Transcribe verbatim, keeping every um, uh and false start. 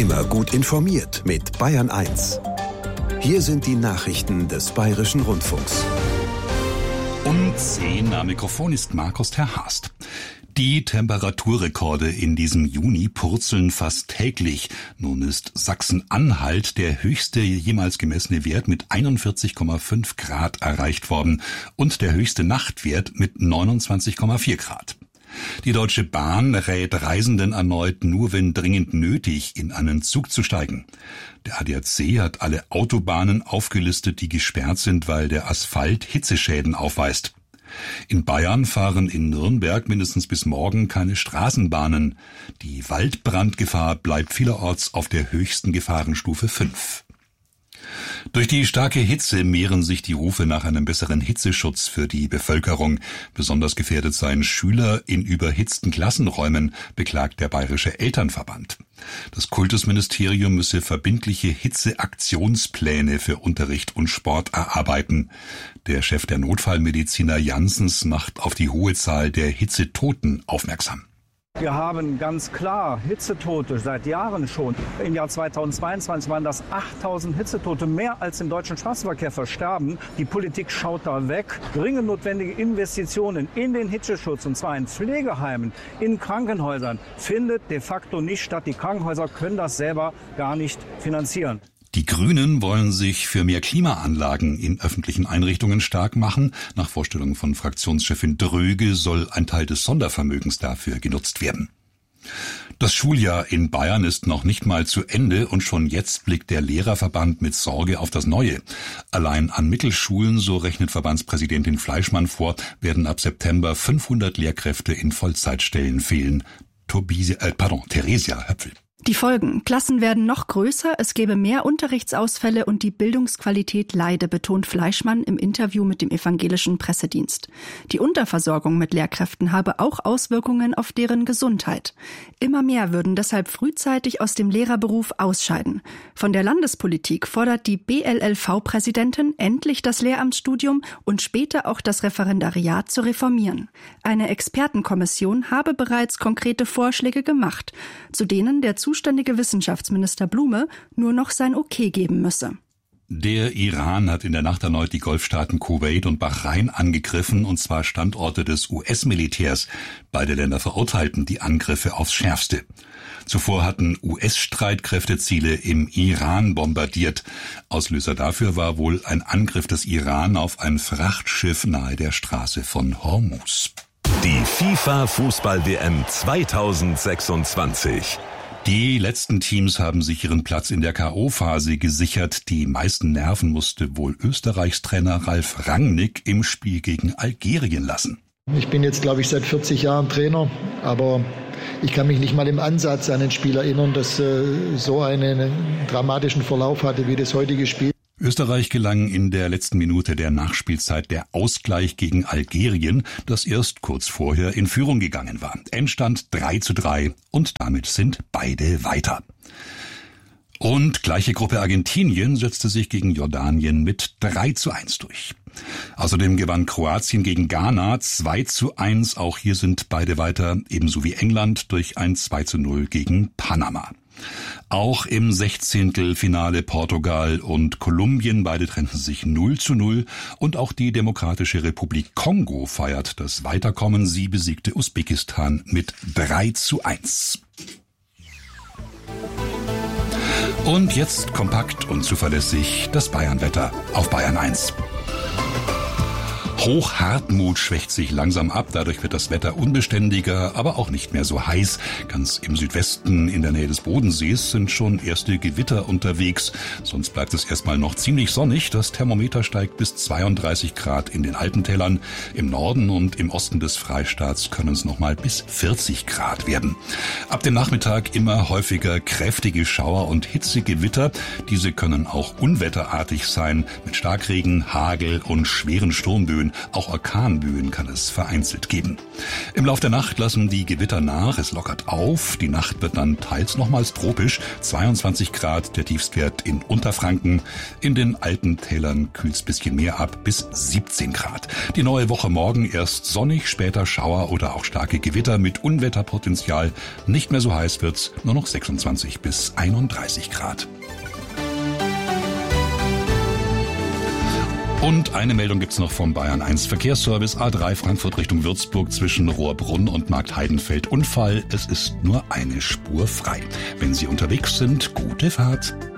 Immer gut informiert mit Bayern eins. Hier sind die Nachrichten des Bayerischen Rundfunks. Um zehn am Mikrofon ist Markus Terhast. Die Temperaturrekorde in diesem Juni purzeln fast täglich. Nun ist Sachsen-Anhalt der höchste jemals gemessene Wert mit einundvierzig Komma fünf Grad erreicht worden und der höchste Nachtwert mit neunundzwanzig Komma vier Grad. Die Deutsche Bahn rät Reisenden erneut, nur wenn dringend nötig, in einen Zug zu steigen. Der A D A C hat alle Autobahnen aufgelistet, die gesperrt sind, weil der Asphalt Hitzeschäden aufweist. In Bayern fahren in Nürnberg mindestens bis morgen keine Straßenbahnen. Die Waldbrandgefahr bleibt vielerorts auf der höchsten Gefahrenstufe fünf. Durch die starke Hitze mehren sich die Rufe nach einem besseren Hitzeschutz für die Bevölkerung. Besonders gefährdet seien Schüler in überhitzten Klassenräumen, beklagt der Bayerische Elternverband. Das Kultusministerium müsse verbindliche Hitzeaktionspläne für Unterricht und Sport erarbeiten. Der Chef der Notfallmediziner Janssens macht auf die hohe Zahl der Hitzetoten aufmerksam. Wir haben ganz klar Hitzetote seit Jahren schon. Im Jahr zweitausendzweiundzwanzig waren das achttausend Hitzetote, mehr als im deutschen Straßenverkehr versterben. Die Politik schaut da weg. Dringend notwendige Investitionen in den Hitzeschutz, und zwar in Pflegeheimen, in Krankenhäusern, findet de facto nicht statt. Die Krankenhäuser können das selber gar nicht finanzieren. Die Grünen wollen sich für mehr Klimaanlagen in öffentlichen Einrichtungen stark machen. Nach Vorstellung von Fraktionschefin Dröge soll ein Teil des Sondervermögens dafür genutzt werden. Das Schuljahr in Bayern ist noch nicht mal zu Ende und schon jetzt blickt der Lehrerverband mit Sorge auf das Neue. Allein an Mittelschulen, so rechnet Verbandspräsidentin Fleischmann vor, werden ab September fünfhundert Lehrkräfte in Vollzeitstellen fehlen. Tobias, äh, pardon, Theresia Höpfel. Die Folgen: Klassen werden noch größer, es gäbe mehr Unterrichtsausfälle und die Bildungsqualität leide, betont Fleischmann im Interview mit dem evangelischen Pressedienst. Die Unterversorgung mit Lehrkräften habe auch Auswirkungen auf deren Gesundheit. Immer mehr würden deshalb frühzeitig aus dem Lehrerberuf ausscheiden. Von der Landespolitik fordert die B L L V-Präsidentin, endlich das Lehramtsstudium und später auch das Referendariat zu reformieren. Eine Expertenkommission habe bereits konkrete Vorschläge gemacht, zu denen der zuständige Wissenschaftsminister Blume nur noch sein Okay geben müsse. Der Iran hat in der Nacht erneut die Golfstaaten Kuwait und Bahrain angegriffen, und zwar Standorte des U S-Militärs. Beide Länder verurteilten die Angriffe aufs Schärfste. Zuvor hatten U S-Streitkräfte Ziele im Iran bombardiert. Auslöser dafür war wohl ein Angriff des Iran auf ein Frachtschiff nahe der Straße von Hormuz. Die FIFA-Fußball-W M zweitausendsechsundzwanzig. Die letzten Teams haben sich ihren Platz in der K O-Phase gesichert. Die meisten Nerven musste wohl Österreichs Trainer Ralf Rangnick im Spiel gegen Algerien lassen. Ich bin jetzt, glaube ich, seit vierzig Jahren Trainer, aber ich kann mich nicht mal im Ansatz an ein Spiel erinnern, das äh, so einen dramatischen Verlauf hatte wie das heutige Spiel. Österreich gelang in der letzten Minute der Nachspielzeit der Ausgleich gegen Algerien, das erst kurz vorher in Führung gegangen war. Endstand drei zu drei und damit sind beide weiter. Und gleiche Gruppe Argentinien setzte sich gegen Jordanien mit drei zu eins durch. Außerdem gewann Kroatien gegen Ghana zwei zu eins, auch hier sind beide weiter, ebenso wie England durch ein zwei zu null gegen Panama. Auch im Sechzehntelfinale Portugal und Kolumbien, beide trennten sich null zu null, und auch die Demokratische Republik Kongo feiert das Weiterkommen. Sie besiegte Usbekistan mit drei zu eins. Und jetzt kompakt und zuverlässig das Bayernwetter auf Bayern eins. Hochhartmut schwächt sich langsam ab, dadurch wird das Wetter unbeständiger, aber auch nicht mehr so heiß. Ganz im Südwesten in der Nähe des Bodensees sind schon erste Gewitter unterwegs. Sonst bleibt es erstmal noch ziemlich sonnig. Das Thermometer steigt bis zweiunddreißig Grad in den Alpentälern. Im Norden und im Osten des Freistaats können es nochmal bis vierzig Grad werden. Ab dem Nachmittag immer häufiger kräftige Schauer und Hitzegewitter. Diese können auch unwetterartig sein, mit Starkregen, Hagel und schweren Sturmböen. Auch Orkanböen kann es vereinzelt geben. Im Lauf der Nacht lassen die Gewitter nach, es lockert auf. Die Nacht wird dann teils nochmals tropisch. zweiundzwanzig Grad der Tiefstwert in Unterfranken. In den alten Tälern kühlt's bisschen mehr ab, bis siebzehn Grad. Die neue Woche morgen erst sonnig, später Schauer oder auch starke Gewitter mit Unwetterpotenzial. Nicht mehr so heiß wird's, nur noch sechsundzwanzig bis einunddreißig Grad. Und eine Meldung gibt's noch vom Bayern eins Verkehrsservice. A drei Frankfurt Richtung Würzburg zwischen Rohrbrunn und Marktheidenfeld Unfall. Es ist nur eine Spur frei. Wenn Sie unterwegs sind, gute Fahrt.